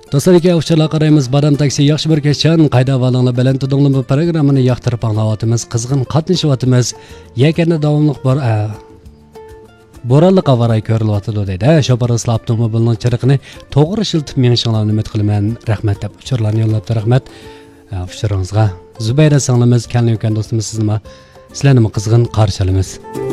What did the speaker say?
Dostlarga uçurlar qaraymiz. Badam taksi yaxshi bir kechgan qayda valinglar bilan tudinglar bu programmani yoqtirib anglayotimiz, qizg'in qatnashyapmiz. Yakanda davomliq bor Bo'ronli qavaray ko'rilyotdi deydi. Shopar islab avtomobilning chiriqini to'g'ri shiltib menishinglarni umid qilaman. Rahmat deb uçurlarni yo'llabdi. Rahmat. Uçuringizga Zubayra singlimiz, kelgan do'stimiz sizlarni qizg'in qarshi olamiz.